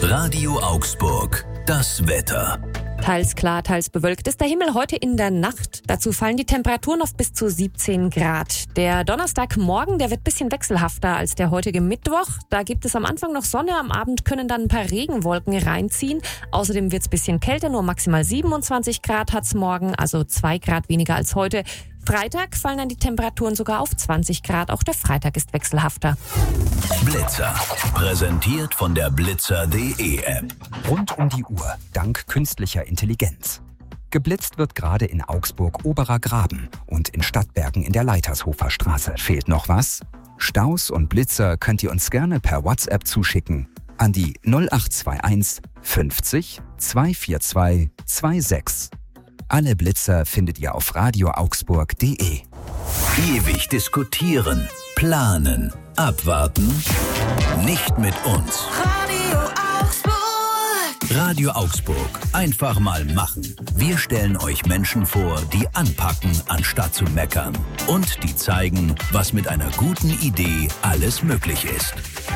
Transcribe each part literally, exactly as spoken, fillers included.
Radio Augsburg, das Wetter. Teils klar, teils bewölkt ist der Himmel heute in der Nacht. Dazu fallen die Temperaturen auf bis zu siebzehn Grad. Der Donnerstagmorgen, der wird ein bisschen wechselhafter als der heutige Mittwoch. Da gibt es am Anfang noch Sonne, am Abend können dann ein paar Regenwolken reinziehen. Außerdem wird es ein bisschen kälter, nur maximal siebenundzwanzig Grad hat's morgen, also zwei Grad weniger als heute. Freitag fallen dann die Temperaturen sogar auf zwanzig Grad. Auch der Freitag ist wechselhafter. Blitzer. Präsentiert von der Blitzer Punkt de App. Rund um die Uhr, dank künstlicher Intelligenz. Geblitzt wird gerade in Augsburg Oberer Graben und in Stadtbergen in der Leitershofer Straße. Fehlt noch was? Staus und Blitzer könnt ihr uns gerne per WhatsApp zuschicken an die null acht zwei eins fünfzig zweihundertvierundzwanzig sechsundzwanzig. Alle Blitzer findet ihr auf radio augsburg punkt de. Ewig diskutieren, planen, abwarten? Nicht mit uns. Radio Augsburg. Radio Augsburg. Einfach mal machen. Wir stellen euch Menschen vor, die anpacken, anstatt zu meckern. Und die zeigen, was mit einer guten Idee alles möglich ist.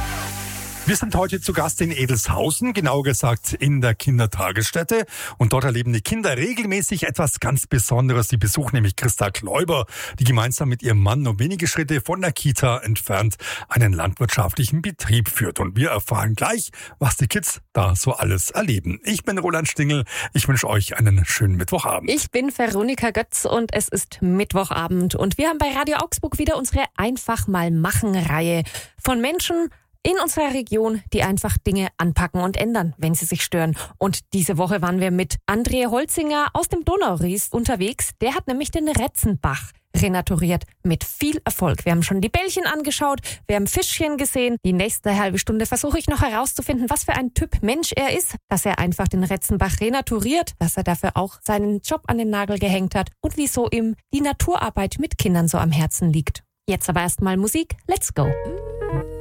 Wir sind heute zu Gast in Edelshausen, genauer gesagt in der Kindertagesstätte. Und dort erleben die Kinder regelmäßig etwas ganz Besonderes. Sie besuchen nämlich Christa Kläuber, die gemeinsam mit ihrem Mann nur wenige Schritte von der Kita entfernt einen landwirtschaftlichen Betrieb führt. Und wir erfahren gleich, was die Kids da so alles erleben. Ich bin Roland Stingel. Ich wünsche euch einen schönen Mittwochabend. Ich bin Veronika Götz und es ist Mittwochabend. Und wir haben bei Radio Augsburg wieder unsere Einfach mal machen-Reihe von Menschen in unserer Region, die einfach Dinge anpacken und ändern, wenn sie sich stören. Und diese Woche waren wir mit André Holzinger aus dem Donauries unterwegs. Der hat nämlich den Retzenbach renaturiert mit viel Erfolg. Wir haben schon die Bällchen angeschaut, wir haben Fischchen gesehen. Die nächste halbe Stunde versuche ich noch herauszufinden, was für ein Typ Mensch er ist, dass er einfach den Retzenbach renaturiert, dass er dafür auch seinen Job an den Nagel gehängt hat und wieso ihm die Naturarbeit mit Kindern so am Herzen liegt. Jetzt aber erstmal Musik. Let's go!